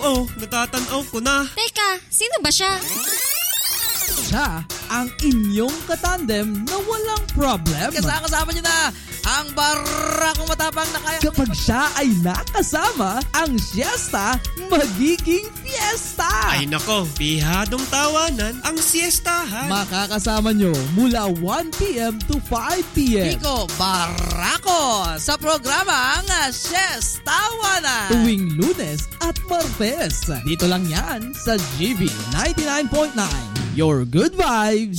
Oh, natatanaw ko na. Teka, sino ba siya? Siya ang inyong katandem na walang problem. Kasama niyo na ang barakong matapang na kaya. Kapag siya ay nakasama, ang siesta magiging fiesta. Ay nako, pihadong tawanan ang siestahan. Makakasama nyo mula 1 p.m. to 5 p.m. Kiko Barako sa programang Siestawanan. Tuwing Lunes at Martes. Dito lang yan sa GB 99.9. Your good vibes